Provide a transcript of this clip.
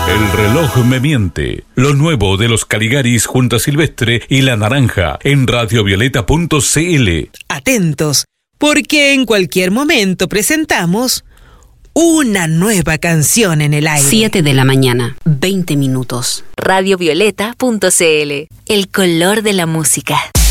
El reloj me miente. Lo nuevo de los Caligaris junto a Silvestre y La Naranja en radiovioleta.cl. Atentos, porque en cualquier momento presentamos una nueva canción en el aire. 7 de la mañana, 20 minutos. radiovioleta.cl. El color de la música.